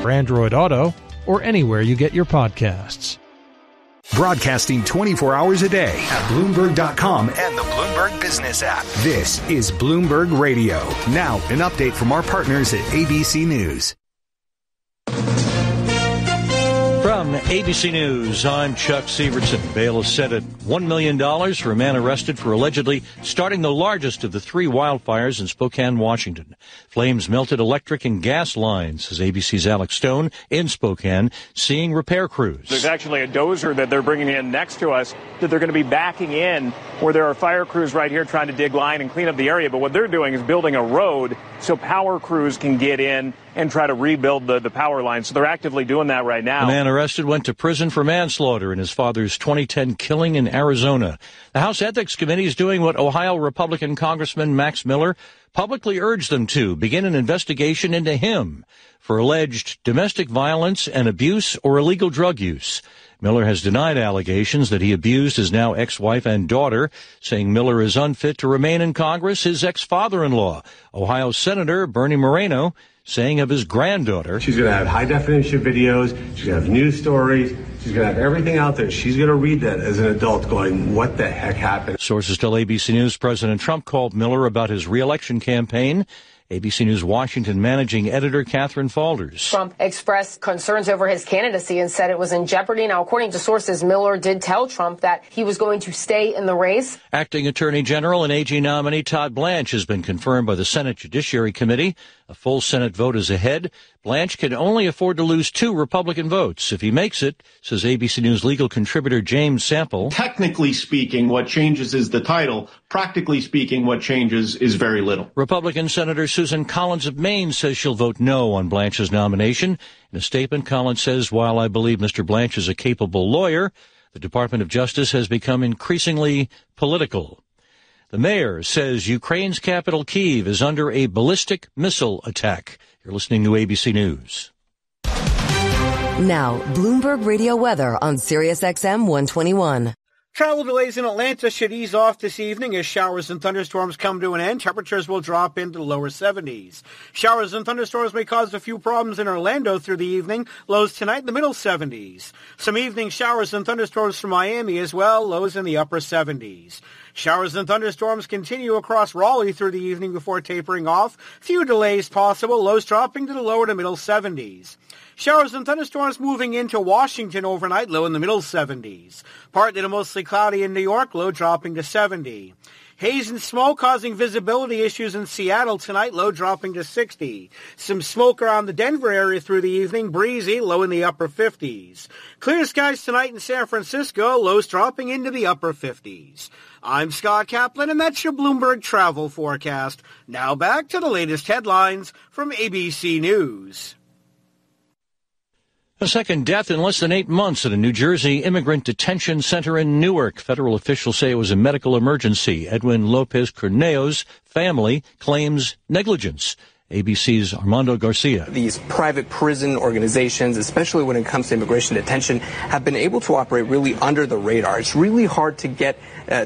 for Android Auto, or anywhere you get your podcasts. Broadcasting 24 hours a day at Bloomberg.com and the Bloomberg Business app. This is Bloomberg Radio. Now, an update from our partners at ABC News. From ABC News, I'm Chuck Severson. Bail is set at $1 million for a man arrested for allegedly starting the largest of the three wildfires in Spokane, Washington. Flames melted electric and gas lines, says ABC's Alex Stone in Spokane, seeing repair crews. There's actually a dozer that they're bringing in next to us that they're going to be backing in where there are fire crews right here trying to dig line and clean up the area. But what they're doing is building a road so power crews can get in and try to rebuild the power line. So they're actively doing that right now. The man arrested went to prison for manslaughter in his father's 2010 killing in Arizona. The House Ethics Committee is doing what Ohio Republican Congressman Max Miller publicly urged them to, begin an investigation into him for alleged domestic violence and abuse or illegal drug use. Miller has denied allegations that he abused his now ex-wife and daughter, saying Miller is unfit to remain in Congress. His ex-father-in-law, Ohio Senator Bernie Moreno, saying of his granddaughter, she's going to have high-definition videos, she's going to have news stories, she's going to have everything out there. She's going to read that as an adult going, what the heck happened? Sources tell ABC News President Trump called Miller about his re-election campaign. ABC News Washington managing editor Catherine Falders. Trump expressed concerns over his candidacy and said it was in jeopardy. Now, according to sources, Miller did tell Trump that he was going to stay in the race. Acting Attorney General and AG nominee Todd Blanche has been confirmed by the Senate Judiciary Committee. A full Senate vote is ahead. Blanche can only afford to lose 2 Republican votes. If he makes it, says ABC News legal contributor James Sample. Technically speaking, what changes is the title. Practically speaking, what changes is very little. Republican Senator Susan Collins of Maine says she'll vote no on Blanche's nomination. In a statement, Collins says, while I believe Mr. Blanche is a capable lawyer, the Department of Justice has become increasingly political. The mayor says Ukraine's capital, Kyiv, is under a ballistic missile attack. You're listening to ABC News. Now, Bloomberg Radio weather on Sirius XM 121. Travel delays in Atlanta should ease off this evening as showers and thunderstorms come to an end. Temperatures will drop into the lower 70s. Showers and thunderstorms may cause a few problems in Orlando through the evening. Lows tonight in the middle 70s. Some evening showers and thunderstorms from Miami as well. Lows in the upper 70s. Showers and thunderstorms continue across Raleigh through the evening before tapering off. Few delays possible. Lows dropping to the lower to middle 70s. Showers and thunderstorms moving into Washington overnight, low in the middle 70s. Partly to mostly cloudy in New York, low dropping to 70. Haze and smoke causing visibility issues in Seattle tonight, low dropping to 60. Some smoke around the Denver area through the evening, breezy, low in the upper 50s. Clear skies tonight in San Francisco, lows dropping into the upper 50s. I'm Scott Kaplan, and that's your Bloomberg travel forecast. Now back to the latest headlines from ABC News. A second death in less than 8 months at a New Jersey immigrant detention center in Newark. Federal officials say it was a medical emergency. Edwin Lopez Corneo's family claims negligence. ABC's Armando Garcia. These private prison organizations, especially when it comes to immigration detention, have been able to operate really under the radar. It's really hard to get